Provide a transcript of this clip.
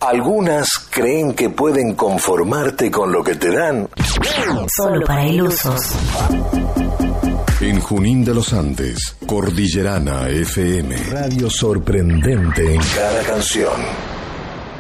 Algunas creen que pueden conformarte con lo que te dan. Solo para ilusos. En Junín de los Andes, Cordillerana FM. Radio sorprendente en cada canción.